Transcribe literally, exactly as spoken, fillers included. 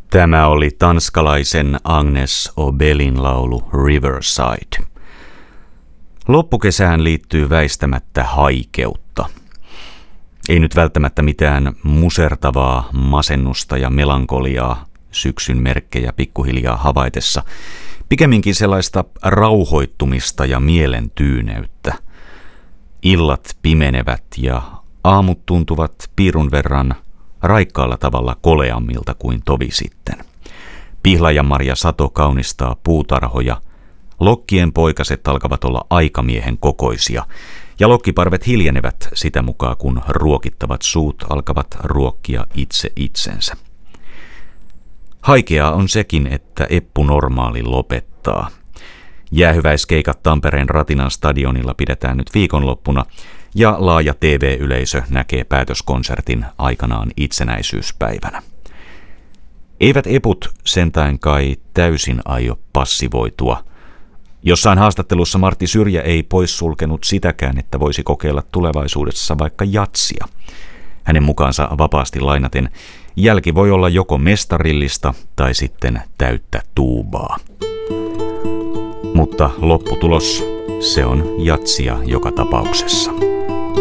Tämä oli tanskalaisen Agnes Obelin laulu Riverside. Loppukesään liittyy väistämättä haikeutta. Ei nyt välttämättä mitään musertavaa masennusta ja melankoliaa syksyn merkkejä pikkuhiljaa havaitessa. Pikemminkin sellaista rauhoittumista ja mielen tyyneyttä. Illat pimenevät ja aamut tuntuvat piirun verran raikkaalla tavalla koleammilta kuin tovi sitten. Pihlajanmarja sato kaunistaa puutarhoja, lokkien poikaset alkavat olla aikamiehen kokoisia, ja lokkiparvet hiljenevät sitä mukaan, kun ruokittavat suut alkavat ruokkia itse itsensä. Haikeaa on sekin, että Eppu Normaali lopettaa. Jäähyväiskeikat Tampereen Ratinan stadionilla pidetään nyt viikonloppuna, ja laaja T V-yleisö näkee päätöskonsertin aikanaan itsenäisyyspäivänä. Eivät eput sentään kai täysin aio passivoitua. Jossain haastattelussa Martti Syrjä ei poissulkenut sitäkään, että voisi kokeilla tulevaisuudessa vaikka jatsia. Hänen mukaansa vapaasti lainaten, jälki voi olla joko mestarillista tai sitten täyttä tuubaa. Mutta lopputulos, se on jatsia joka tapauksessa.